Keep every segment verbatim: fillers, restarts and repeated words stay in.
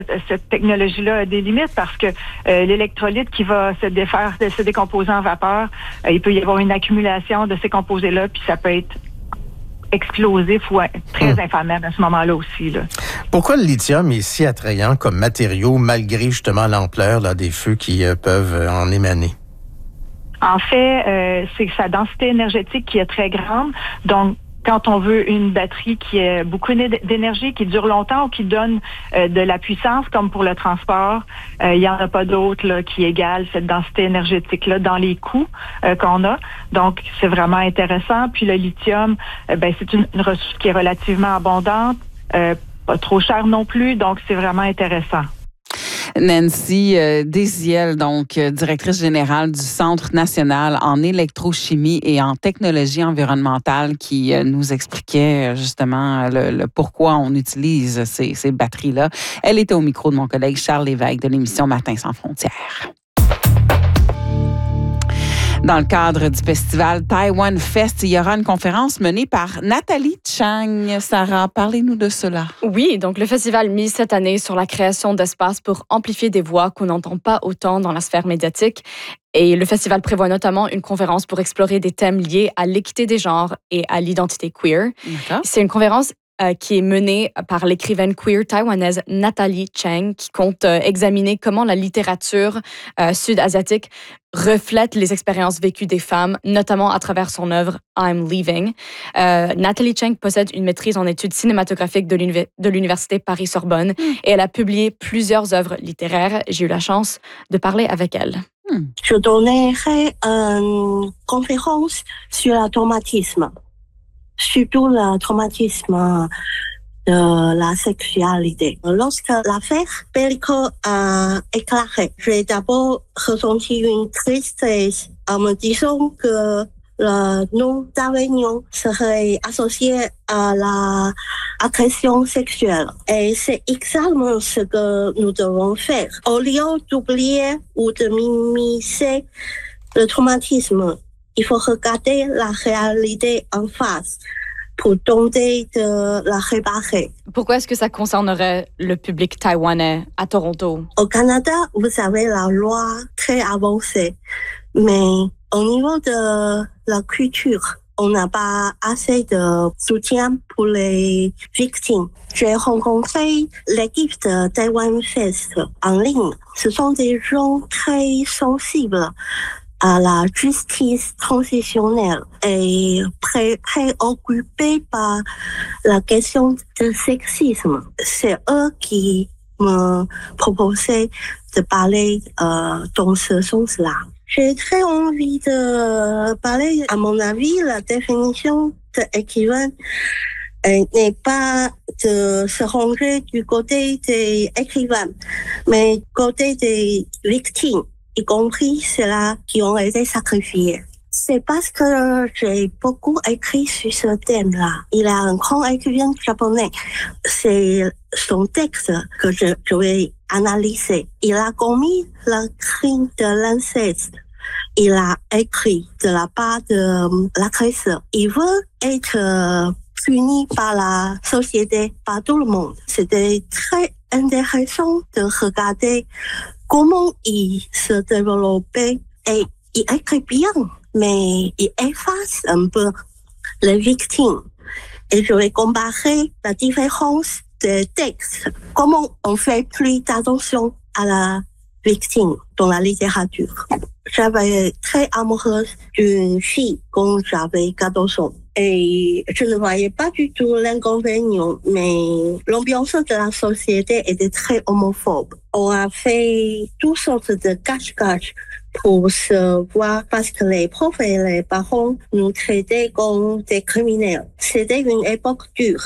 cette technologie-là a des limites parce que euh, l'électrolyte qui va se défaire, se décomposer en vapeur, euh, il peut y avoir une accumulation de ces composés-là, puis ça peut être explosif ou très hum. inflammable à ce moment-là aussi. Là. Pourquoi le lithium est si attrayant comme matériau malgré justement l'ampleur là, des feux qui euh, peuvent en émaner? En fait, euh, c'est sa densité énergétique qui est très grande. Donc, quand on veut une batterie qui a beaucoup d'énergie, qui dure longtemps ou qui donne euh, de la puissance, comme pour le transport, euh, il n'y en a pas d'autre là, qui égale cette densité énergétique-là dans les coûts euh, qu'on a. Donc, c'est vraiment intéressant. Puis le lithium, euh, ben c'est une, une ressource qui est relativement abondante, euh, pas trop chère non plus, donc c'est vraiment intéressant. Nancy euh, Désiel, donc euh, directrice générale du Centre national en électrochimie et en technologie environnementale, qui euh, nous expliquait euh, justement le, le pourquoi on utilise ces, ces batteries-là. Elle était au micro de mon collègue Charles Lévesque de l'émission Matin sans frontières. Dans le cadre du festival Taiwan Fest, il y aura une conférence menée par Nathalie Chang. Sarah, parlez-nous de cela. Oui, donc le festival mise cette année sur la création d'espaces pour amplifier des voix qu'on n'entend pas autant dans la sphère médiatique. Et le festival prévoit notamment une conférence pour explorer des thèmes liés à l'équité des genres et à l'identité queer. D'accord. C'est une conférence Euh, qui est menée par l'écrivaine queer taïwanaise Nathalie Chang, qui compte euh, examiner comment la littérature euh, sud-asiatique reflète les expériences vécues des femmes, notamment à travers son œuvre I'm Leaving. Euh, Nathalie Chang possède une maîtrise en études cinématographiques de, l'univers- de l'Université Paris-Sorbonne mm. et elle a publié plusieurs œuvres littéraires. J'ai eu la chance de parler avec elle. Mm. Je donnerai une conférence sur le traumatisme. Surtout le traumatisme de la sexualité. Lorsque l'affaire Bellico a éclaté, j'ai d'abord ressenti une tristesse en me disant que le nom d'Avignon serait associé à l'agression sexuelle. Et c'est exactement ce que nous devons faire. Au lieu d'oublier ou de minimiser le traumatisme, il faut regarder la réalité en face pour tenter de la réparer. Pourquoi est-ce que ça concernerait le public taïwanais à Toronto? Au Canada, vous avez la loi très avancée, mais au niveau de la culture, on n'a pas assez de soutien pour les victimes. J'ai rencontré l'équipe de Taiwan Fest en ligne. Ce sont des gens très sensibles à la justice transitionnelle et pré- préoccupés par la question du sexisme. C'est eux qui me proposaient de parler euh, dans ce sens-là. J'ai très envie de parler, à mon avis, la définition d'écrivain n'est pas de se ranger du côté des écrivains, mais du côté des victimes, y compris ceux-là qui ont été sacrifiés. C'est parce que j'ai beaucoup écrit sur ce thème-là. Il y a un grand écrivain japonais. C'est son texte que je, je vais analyser. Il a commis le crime de l'inceste. Il a écrit de la part de l'agresseur. Il veut être puni par la société, par tout le monde. C'était très intéressant de regarder comment il se développait et il écrit bien, mais il efface un peu les victimes. Et je vais comparer la différence des textes. Comment on fait plus d'attention à la victime dans la littérature. J'avais très amoureuse d'une fille quand j'avais quatorze ans. Et je ne voyais pas du tout l'inconvénient, mais l'ambiance de la société était très homophobe. On a fait toutes sortes de cache-cache pour se voir parce que les profs et les parents nous traitaient comme des criminels. C'était une époque dure,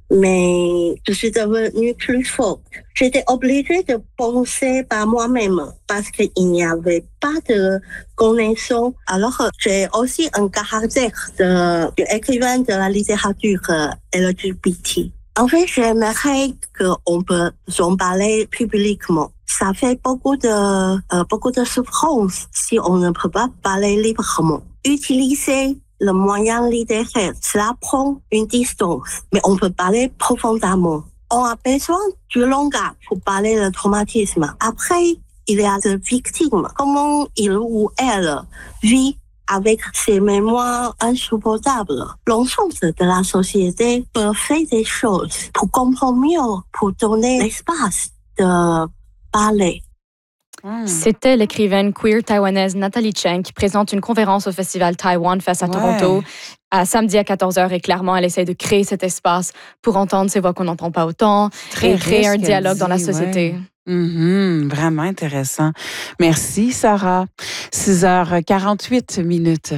mais je suis devenue plus forte. J'étais obligée de penser par moi-même parce qu'il n'y avait pas de connaissances. Alors, j'ai aussi un caractère de, d'écrivain de la littérature L G B T. En fait, j'aimerais qu'on peut en parler publiquement. Ça fait beaucoup de, euh, beaucoup de souffrance si on ne peut pas parler librement. Utiliser le moyen littéraire, cela prend une distance, mais on peut parler profondément. On a besoin du langage pour parler de traumatisme. Après, il y a des victimes. Comment il ou elle vit avec ses mémoires insupportables. L'ensemble de la société peut faire des choses pour comprendre mieux, pour donner l'espace de parler. C'était l'écrivaine queer taïwanaise Natalie Cheng qui présente une conférence au festival Taiwan Fest à ouais. Toronto à samedi à quatorze heures et clairement elle essaie de créer cet espace pour entendre ces voix qu'on n'entend pas autant Très et créer un dialogue dit, dans la société. Ouais. Mm-hmm, vraiment intéressant. Merci Sarah. six heures quarante-huit minutes.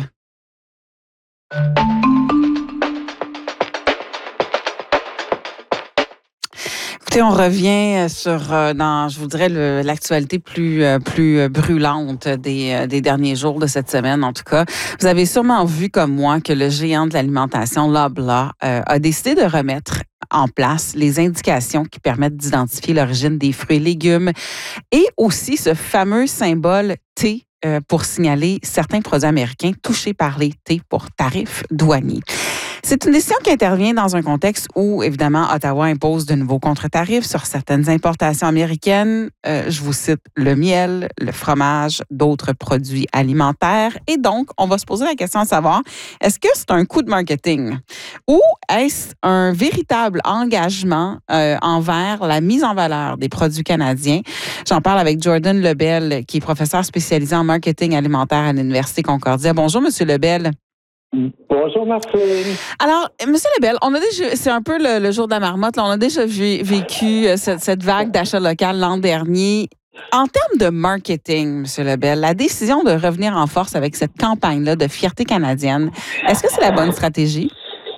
Écoutez, on revient sur, euh, dans, je vous dirais, le, l'actualité plus, euh, plus brûlante des, euh, des derniers jours de cette semaine, en tout cas. Vous avez sûrement vu, comme moi, que le géant de l'alimentation, Loblaw, euh, a décidé de remettre en place les indications qui permettent d'identifier l'origine des fruits et légumes et aussi ce fameux symbole T euh, pour signaler certains produits américains touchés par les T pour tarifs douaniers. C'est une décision qui intervient dans un contexte où, évidemment, Ottawa impose de nouveaux contre-tarifs sur certaines importations américaines. Euh, je vous cite le miel, le fromage, d'autres produits alimentaires. Et donc, on va se poser la question de savoir, est-ce que c'est un coup de marketing ou est-ce un véritable engagement euh, envers la mise en valeur des produits canadiens? J'en parle avec Jordan Lebel, qui est professeur spécialisé en marketing alimentaire à l'Université Concordia. Bonjour, Monsieur Lebel. Bonjour, Marceline. Alors, M. Lebel, on a déjà, c'est un peu le, le jour de la marmotte, là, on a déjà vu, vécu cette, cette vague d'achat local l'an dernier. En termes de marketing, M. Lebel, la décision de revenir en force avec cette campagne-là de fierté canadienne, est-ce que c'est la bonne stratégie?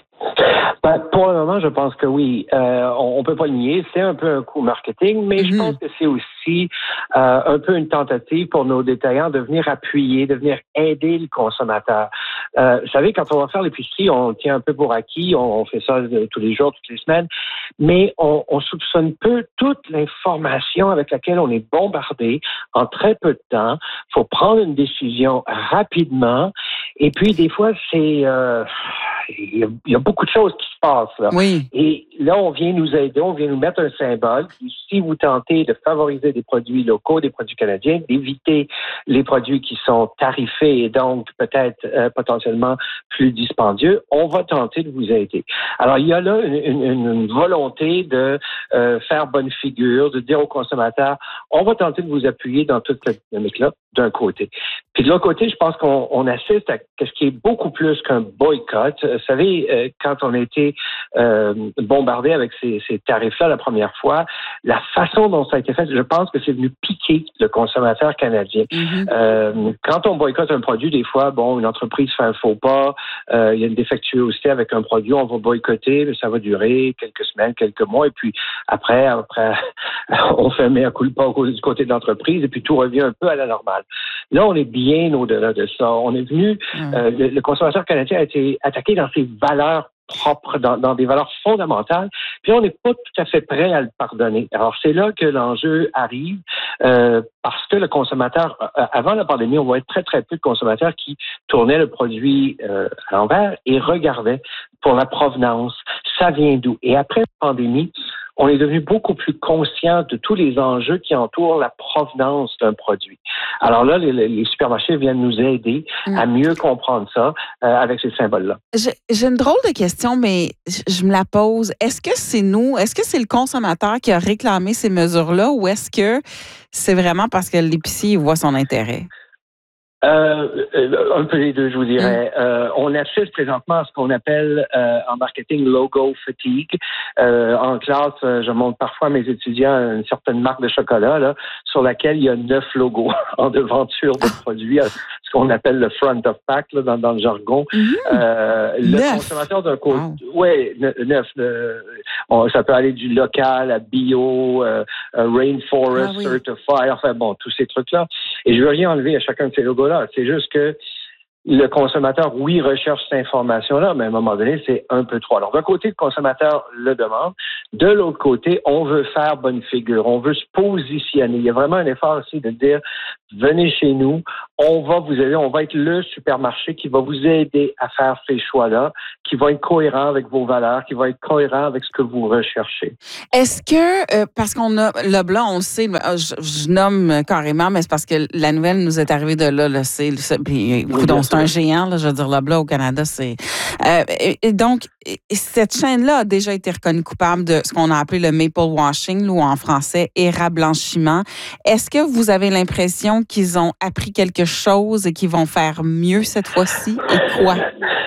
Ben, pour le moment, je pense que oui. Euh, on ne peut pas le nier. C'est un peu un coup marketing, mais mm-hmm. je pense que c'est aussi euh, un peu une tentative pour nos détaillants de venir appuyer, de venir aider le consommateur. Euh, vous savez, quand on va faire l'épicerie, on tient un peu pour acquis, on, on fait ça de, tous les jours, toutes les semaines, mais on, on soupçonne peu toute l'information avec laquelle on est bombardé en très peu de temps. Il faut prendre une décision rapidement, et puis des fois, c'est... Euh, il y, a, il y a beaucoup de choses qui se passent. Là. Oui. Et là, on vient nous aider, on vient nous mettre un symbole. Si vous tentez de favoriser des produits locaux, des produits canadiens, d'éviter les produits qui sont tarifés et donc peut-être euh, potentiellement plus dispendieux, on va tenter de vous aider. Alors, il y a là une, une, une volonté de euh, faire bonne figure, de dire aux consommateurs, on va tenter de vous appuyer dans toute cette dynamique-là, d'un côté. Puis de l'autre côté, je pense qu'on on assiste à ce qui est beaucoup plus qu'un boycott. Vous savez, euh, quand on a été euh, bombardé avec ces, ces tarifs-là la première fois, la façon dont ça a été fait, je pense que c'est venu piquer le consommateur canadien. Mm-hmm. Euh, quand on boycotte un produit, des fois, bon, une entreprise fait un faux pas, euh, il y a une défectuosité avec un produit, on va boycotter, mais ça va durer quelques semaines, quelques mois, et puis après, après on fait un mea culpa du côté de l'entreprise, et puis tout revient un peu à la normale. Là, on est bien au-delà de ça. On est venu, mm. euh, le, le consommateur canadien a été attaqué dans ses valeurs propres, dans, dans des valeurs fondamentales, puis on n'est pas tout à fait prêt à le pardonner. Alors, c'est là que l'enjeu arrive, euh, parce que le consommateur, euh, avant la pandémie, on voyait très, très peu de consommateurs qui tournaient le produit euh, à l'envers et regardaient pour la provenance. Ça vient d'où? Et après la pandémie, on est devenu beaucoup plus conscient de tous les enjeux qui entourent la provenance d'un produit. Alors là, les, les supermarchés viennent nous aider mmh. à mieux comprendre ça euh, avec ces symboles-là. J'ai, j'ai une drôle de question, mais je, je me la pose. Est-ce que c'est nous, est-ce que c'est le consommateur qui a réclamé ces mesures-là ou est-ce que c'est vraiment parce que l'épicier voit son intérêt? Euh, un peu les deux, je vous dirais. Mm. Euh, on assiste présentement à ce qu'on appelle euh, en marketing logo fatigue. Euh, en classe, euh, je montre parfois à mes étudiants une certaine marque de chocolat là, sur laquelle il y a neuf logos en devanture de produits, ce qu'on appelle le front of pack là, dans, dans le jargon. Mm. Euh, le neuf. Consommateur d'un côté, wow. oui, neuf. Le, on, ça peut aller du local à bio, euh, rainforest, ah, oui. certified, enfin bon, tous ces trucs-là. Et je veux rien enlever à chacun de ces logos. C'est juste que le consommateur, oui, recherche cette information-là, mais à un moment donné, c'est un peu trop. Alors, d'un côté, le consommateur le demande. De l'autre côté, on veut faire bonne figure. On veut se positionner. Il y a vraiment un effort aussi de dire, venez chez nous, on va vous aider, on va être le supermarché qui va vous aider à faire ces choix-là, qui va être cohérent avec vos valeurs, qui va être cohérent avec ce que vous recherchez. Est-ce que, euh, parce qu'on a le blanc, on le sait, je, je nomme carrément, mais c'est parce que la nouvelle nous est arrivée de là, là c'est, c'est, puis, oui, donc, c'est un géant, là, je veux dire, le blanc au Canada, c'est... Euh, et, et donc, cette chaîne-là a déjà été reconnue coupable de ce qu'on a appelé le maple washing, ou en français, érablanchiment. Est-ce que vous avez l'impression qu'ils ont appris quelque chose et qu'ils vont faire mieux cette fois-ci? Et quoi?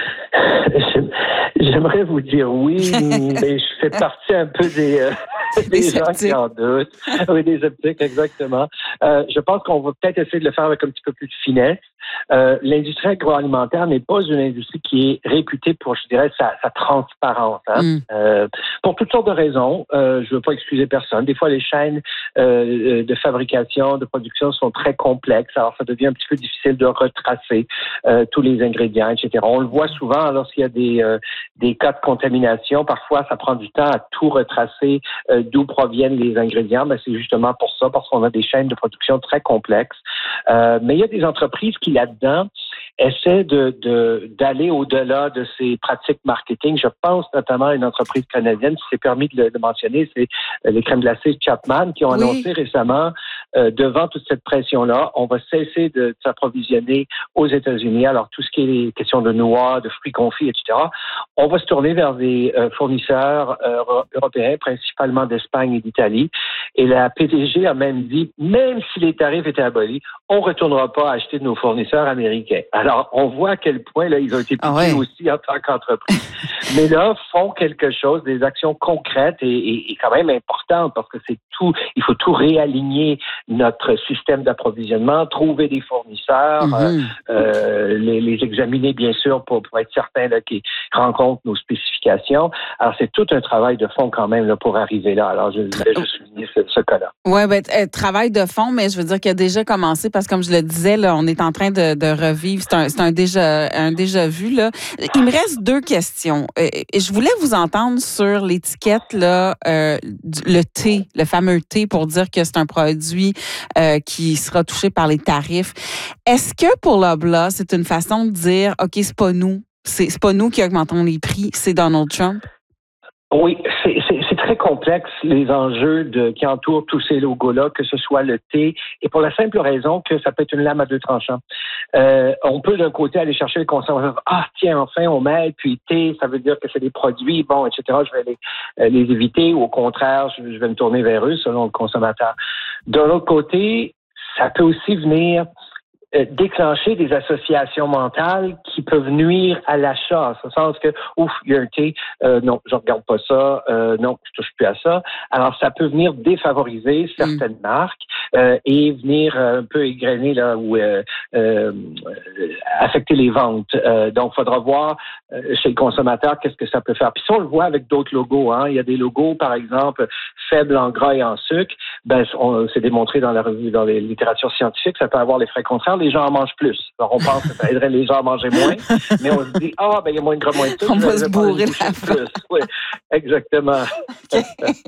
J'aimerais vous dire oui, mais je fais partie un peu des, euh, des gens qui en doutent. Oui, des sceptiques, exactement. Euh, je pense qu'on va peut-être essayer de le faire avec un petit peu plus de finesse. Euh, l'industrie agroalimentaire n'est pas une industrie qui est réputée pour, je dirais, sa, sa transparence. Hein? Mm. Euh, pour toutes sortes de raisons. Euh, je ne veux pas excuser personne. Des fois, les chaînes euh, de fabrication, de production sont très complexes. Alors, ça devient un petit peu difficile de retracer euh, tous les ingrédients, et cetera. On le voit souvent lorsqu'il y a des, euh, des cas de contamination. Parfois, ça prend du temps à tout retracer euh, d'où proviennent les ingrédients. Ben, c'est justement pour ça, parce qu'on a des chaînes de production très complexes. Euh, mais il y a des entreprises qui, là-dedans, essaient de, de, d'aller au-delà de ces pratiques marketing. Je pense notamment à une entreprise canadienne qui s'est permis de le de mentionner, c'est les crèmes glacées Chapman, qui ont oui. annoncé récemment, euh, devant toute cette pression-là, on va cesser de, de s'approvisionner aux États-Unis. Alors, tout ce qui est les questions de noix, de fruits confits, et cetera, on va se tourner vers des euh, fournisseurs euh, européens, principalement d'Espagne et d'Italie. Et la P D G a même dit, même si les tarifs étaient abolis, on ne retournera pas acheter de nos fournisseurs américains. Alors, on voit à quel point, là, ils ont été piqués ah ouais. aussi en tant qu'entreprise. Mais là, font quelque chose, des actions concrètes et, et, et quand même importantes, parce que c'est tout, il faut tout réaligner notre système d'approvisionnement, trouver des fournisseurs, mm-hmm. euh, les, les examiner, bien sûr, pour, pour être certain là, qu'ils rencontrent nos spécifications. Alors, c'est tout un travail de fond quand même là, pour arriver là. Alors, je voulais juste souligner ce, ce cas-là. Oui, bien, euh, travail de fond, mais je veux dire qu'il a déjà commencé, parce que comme je le disais, là, on est en train de, de revivre, c'est un, c'est un déjà, un déjà vu. Là. Il me reste deux questions. Euh, je voulais vous entendre sur l'étiquette, là, euh, le thé, le fameux thé, pour dire que c'est un produit euh, qui sera touché par les tarifs. Est-ce que pour Loblaw, c'est une façon de dire, OK, c'est pas nous, c'est, c'est pas nous qui augmentons les prix, c'est Donald Trump? Oui, c'est, c'est, c'est très complexe, les enjeux de, qui entourent tous ces logos-là, que ce soit le thé, et pour la simple raison que ça peut être une lame à deux tranchants. Euh, on peut d'un côté aller chercher les consommateurs, ah tiens, enfin on m'aide, puis thé, ça veut dire que c'est des produits, bon, et cetera, je vais les, euh, les éviter, ou au contraire, je, je vais me tourner vers eux selon le consommateur. D'un autre côté, ça peut aussi venir Euh, déclencher des associations mentales qui peuvent nuire à l'achat, en ce sens que, ouf, il y a un thé, euh, non, je regarde pas ça, euh, non, je touche plus à ça. Alors, ça peut venir défavoriser certaines mmh. marques euh, et venir un peu égrener là ou euh, euh, affecter les ventes. Euh, donc, il faudra voir euh, chez le consommateur qu'est-ce que ça peut faire. Puis ça, on le voit avec d'autres logos. Hein. Il y a des logos, par exemple, faibles en gras et en sucre. Ben, on, c'est démontré dans la revue, dans les littératures scientifiques, ça peut avoir l'effet contraire. Les gens en mangent plus. Alors, on pense que ça aiderait les gens à manger moins, mais on se dit, ah, ben, il y a moins de gras, moins de sucre. On va se bourrer la face. Oui, exactement. Okay.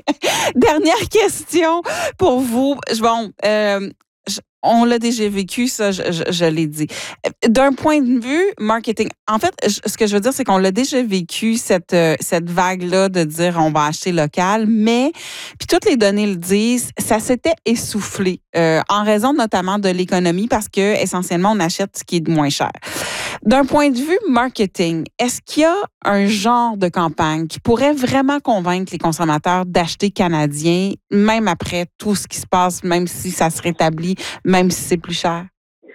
Dernière question pour vous. Bon, euh, je, on l'a déjà vécu, ça, je, je, je l'ai dit. D'un point de vue marketing, en fait, je, ce que je veux dire, c'est qu'on l'a déjà vécu, cette, cette vague-là de dire on va acheter local, mais, puis toutes les données le disent, ça s'était essoufflé, euh, en raison notamment de l'économie, parce que essentiellement, on achète ce qui est moins cher. D'un point de vue marketing, est-ce qu'il y a un genre de campagne qui pourrait vraiment convaincre les consommateurs d'acheter canadien, même après tout ce qui se passe, même si ça se rétablit, même si c'est plus cher?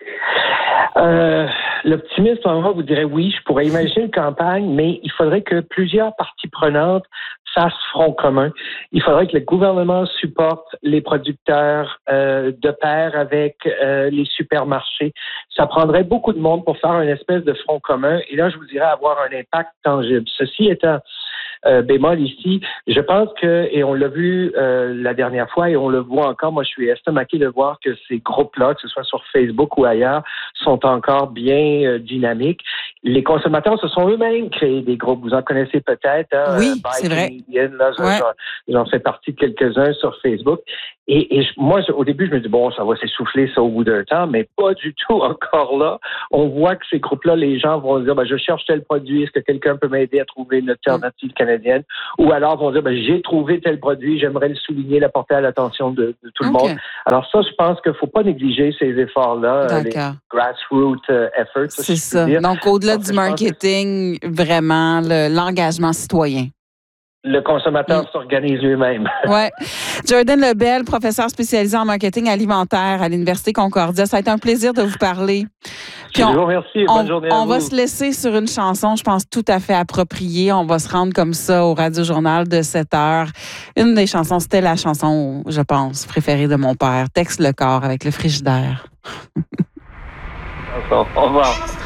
Euh, l'optimiste, en moi, vous dirait oui, je pourrais imaginer une campagne, mais il faudrait que plusieurs parties prenantes fassent front commun. Il faudrait que le gouvernement supporte les producteurs euh, de pair avec euh, les supermarchés. Ça prendrait beaucoup de monde pour faire une espèce de front commun. Et là, je vous dirais avoir un impact tangible. Ceci étant, euh, bémol ici. Je pense que, et on l'a vu euh, la dernière fois, et on le voit encore, moi je suis estomaqué de voir que ces groupes-là, que ce soit sur Facebook ou ailleurs, sont encore bien euh, dynamiques. Les consommateurs se sont eux-mêmes créés des groupes. Vous en connaissez peut-être. Hein, oui, euh, c'est vrai. Canadian, là, ouais. j'en, j'en fais partie de quelques-uns sur Facebook. Et, et je, moi, au début, je me dis, bon, ça va s'essouffler ça au bout d'un temps, mais pas du tout encore là. On voit que ces groupes-là, les gens vont dire, ben, je cherche tel produit, est-ce que quelqu'un peut m'aider à trouver une alternative canadienne? Ou alors vont dire, ben, j'ai trouvé tel produit, j'aimerais le souligner, l'apporter à l'attention de, de tout okay. le monde. Alors ça, je pense qu'il ne faut pas négliger ces efforts-là, euh, les grassroots uh, efforts. C'est ça. Dire. Donc, au-delà du marketing, que... vraiment, le, l'engagement citoyen. Le consommateur mmh. s'organise lui-même. Oui. Jordan Lebel, professeur spécialisé en marketing alimentaire à l'Université Concordia. Ça a été un plaisir de vous parler. Puis on, je vous remercie. Bonne on, journée à on vous. va se laisser sur une chanson, je pense, tout à fait appropriée. On va se rendre comme ça au Radio-Journal de sept heures. Une des chansons, c'était la chanson, je pense, préférée de mon père, Tex le corps avec le frigidaire. Au revoir.